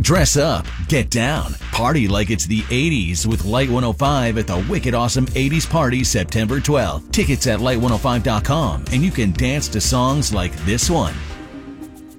Dress up, get down, party like it's the 80s with Light 105 at the Wicked Awesome 80s Party September 12th. Tickets at light105.com, and you can dance to songs like this one.